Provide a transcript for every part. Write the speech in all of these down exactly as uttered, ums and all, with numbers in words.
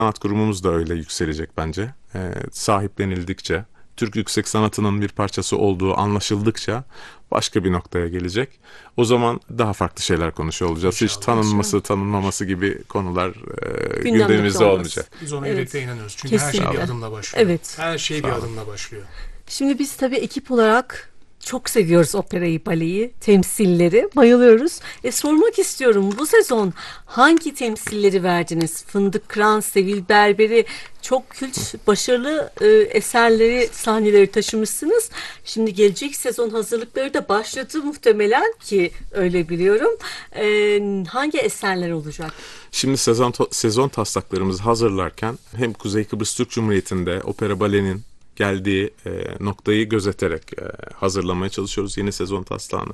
Sanat Kurumumuz da öyle yükselecek bence. Ee, sahiplenildikçe, Türk yüksek sanatının bir parçası olduğu anlaşıldıkça başka bir noktaya gelecek. O zaman daha farklı şeyler konuşuyor olacağız. Hiç İnşallah. İnşallah. tanınması, tanınmaması gibi konular e, Gündemlikte gündemimizde olmaz. olmayacak. Biz ona Evet. yürekten inanıyoruz. Çünkü her şey bir Kesinlikle. adımla başlıyor. Evet. Her şey Sağ bir olun. adımla başlıyor. Şimdi biz tabii ekip olarak çok seviyoruz operayı, baleyi, temsilleri, bayılıyoruz. E sormak istiyorum, bu sezon hangi temsilleri verdiniz? Fındık Kıran, Sevil Berber'i, çok kült, başarılı e, eserleri, sahneleri taşımışsınız. Şimdi gelecek sezon hazırlıkları da başladı muhtemelen, ki öyle biliyorum. E, hangi eserler olacak? Şimdi sezon, sezon taslaklarımızı hazırlarken hem Kuzey Kıbrıs Türk Cumhuriyeti'nde opera balenin geldiği e, noktayı gözeterek e, hazırlamaya çalışıyoruz yeni sezon taslağını.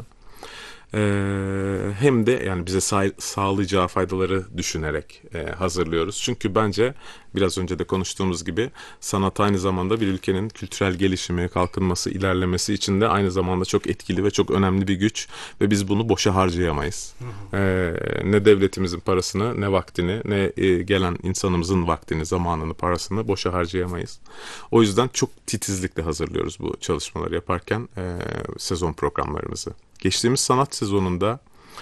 E, hem de yani bize sağ, sağlayacağı faydaları düşünerek e, hazırlıyoruz. Çünkü bence biraz önce de konuştuğumuz gibi sanat aynı zamanda bir ülkenin kültürel gelişimi, kalkınması, ilerlemesi için de aynı zamanda çok etkili ve çok önemli bir güç ve biz bunu boşa harcayamayız. E, ne devletimizin parasını, ne vaktini, ne e, gelen insanımızın vaktini, zamanını, parasını boşa harcayamayız. O yüzden çok titizlikle hazırlıyoruz bu çalışmaları yaparken e, sezon programlarımızı. Geçtiğimiz sanat sezonunda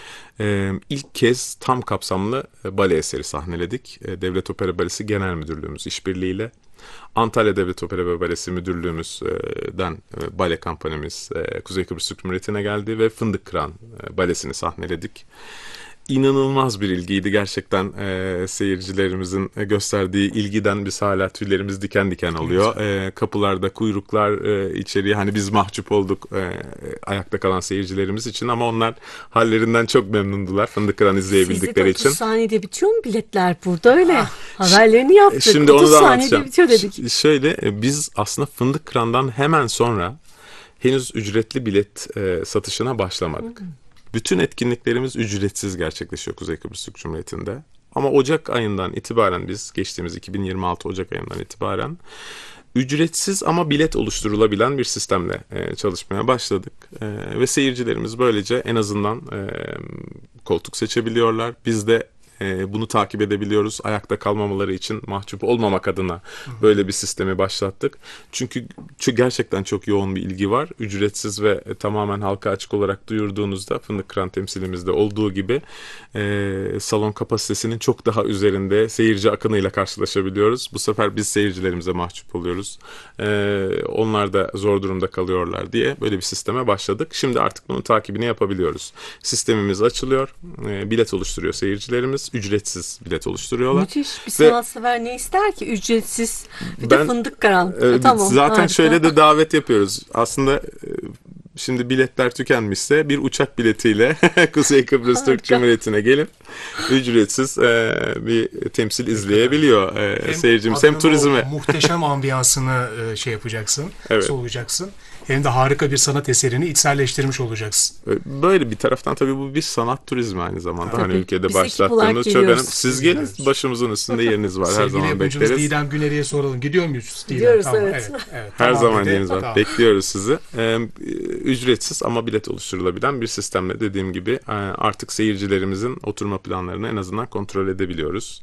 e, ilk kez tam kapsamlı e, bale eseri sahneledik. E, Devlet Opera Balesi Genel Müdürlüğümüz işbirliğiyle. Antalya Devlet Opera ve Balesi Müdürlüğümüzden e, bale kampanyamız e, Kuzey Kıbrıs Türk Cumhuriyeti'ne geldi ve Fındık Kıran e, balesini sahneledik. İnanılmaz bir ilgiydi gerçekten, e, seyircilerimizin gösterdiği ilgiden biz hala tüylerimiz diken diken oluyor. E, kapılarda kuyruklar, e, içeriye hani biz mahcup olduk e, ayakta kalan seyircilerimiz için ama onlar hallerinden çok memnundular Fındık Kıran Sizde de izleyebildikleri otuz için. saniyede bitiyor mu biletler burada öyle? Haberlerini yaptık. Şimdi onu otuz da saniyede anlatacağım. bitiyor dedik. Ş- Şöyle e, biz aslında Fındık Kıran'dan hemen sonra henüz ücretli bilet e, satışına başlamadık. Bütün etkinliklerimiz ücretsiz gerçekleşiyor Kuzey Kıbrıs Türk Cumhuriyeti'nde. Ama Ocak ayından itibaren biz geçtiğimiz iki bin yirmi altı Ocak ayından itibaren ücretsiz ama bilet oluşturulabilen bir sistemle e, çalışmaya başladık. E, ve seyircilerimiz böylece en azından e, koltuk seçebiliyorlar. Biz de e, bunu takip edebiliyoruz. Ayakta kalmamaları için mahcup olmamak adına böyle bir sistemi başlattık. Çünkü çü- gerçekten çok yoğun bir ilgi var. Ücretsiz ve e, tamamen halka açık olarak duyurduğunuzda Fındık Kıran temsilimizde olduğu gibi e, salon kapasitesinin çok daha üzerinde seyirci akınıyla karşılaşabiliyoruz. Bu sefer biz seyircilerimize mahcup oluyoruz. E, onlar da zor durumda kalıyorlar diye böyle bir sisteme başladık. Şimdi artık bunun takibini yapabiliyoruz. Sistemimiz açılıyor. E, bilet oluşturuyor seyircilerimiz. Ücretsiz bilet oluşturuyorlar. Müthiş. Bir Ve- sanatsever ne ister ki? Ücretsiz. Bir Ben- de Fındık Kıran. Ee, Tamam. Zaten harika. şöyle de davet yapıyoruz. Aslında e, şimdi biletler tükenmişse bir uçak biletiyle Kuzey Kıbrıs Türk Harika. Cumhuriyeti'ne gelip ücretsiz e, bir temsil izleyebiliyor e, seyircimiz. Hem adının turizme. o muhteşem ambiyansını e, şey yapacaksın, Evet. soluyacaksın. Hem de harika bir sanat eserini içselleştirmiş olacaksın. Böyle bir taraftan tabii bu bir sanat turizmi aynı zamanda. Tabii. Hani ülkede Biz ekip olarak başlattığımız çok geliyoruz. önemli. Siz Biz gelin, geliyoruz. başımızın üstünde yeriniz var. Her Sevgili zaman yapımcımız bekleriz. Didem Güner'i'ye soralım. Gidiyor muyuz Didem? Gidiyoruz, Tamam, evet. evet. Her Tamam zaman dedi. yeriniz var. Tamam. Bekliyoruz sizi. Ee, ücretsiz ama bilet oluşturulabilen bir sistemle dediğim gibi e, artık seyircilerimizin oturma planlarını en azından kontrol edebiliyoruz.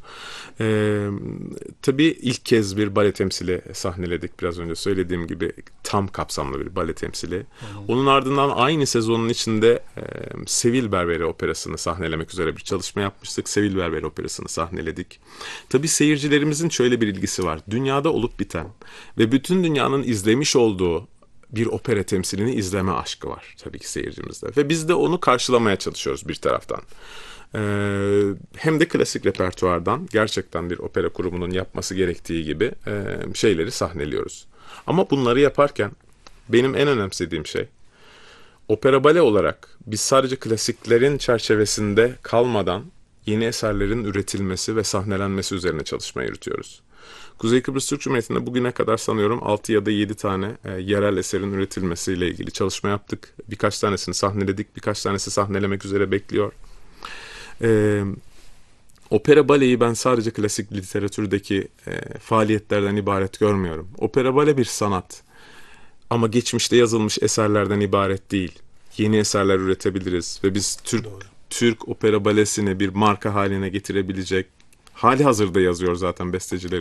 Ee, tabii ilk kez bir bale temsili sahneledik biraz önce söylediğim gibi, tam kapsamlı bir bale temsili. Onun ardından aynı sezonun içinde e, Sevil Berberi Operası'nı sahnelemek üzere bir çalışma yapmıştık. Sevil Berberi Operası'nı sahneledik. Tabii seyircilerimizin şöyle bir ilgisi var. Dünyada olup biten ve bütün dünyanın izlemiş olduğu bir opera temsilini izleme aşkı var tabii ki seyircimizde. Ve biz de onu karşılamaya çalışıyoruz bir taraftan. Ee, hem de klasik repertuardan gerçekten bir opera kurumunun yapması gerektiği gibi e, şeyleri sahneliyoruz. Ama bunları yaparken benim en önemsediğim şey, opera bale olarak biz sadece klasiklerin çerçevesinde kalmadan yeni eserlerin üretilmesi ve sahnelenmesi üzerine çalışma yürütüyoruz. Kuzey Kıbrıs Türk Cumhuriyeti'nde bugüne kadar sanıyorum altı ya da yedi tane e, yerel eserin üretilmesiyle ilgili çalışma yaptık. Birkaç tanesini sahneledik, birkaç tanesi sahnelemek üzere bekliyor. E, opera baleyi ben sadece klasik literatürdeki e, faaliyetlerden ibaret görmüyorum. Opera bale bir sanat. Ama geçmişte yazılmış eserlerden ibaret değil. Yeni eserler üretebiliriz ve biz Türk Doğru. Türk opera balesini bir marka haline getirebilecek hali hazırda yazıyor zaten bestecileri.